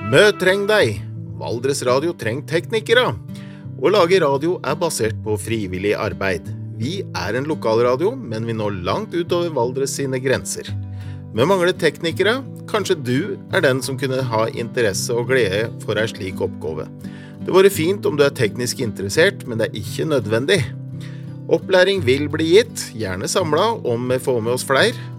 Mø treng deg. Valdres Radio treng teknikere. Å lage radio basert på frivillig arbeid. Vi en lokalradio, men vi når langt utover Valdres sine grenser. Vi mangler teknikere. Kanskje du den som kunne ha interesse og glede for en slik oppgave. Det var fint om du teknisk interessert, men det ikke nødvendig. Opplæring vil bli gitt, gjerne samlet om vi får med oss flere.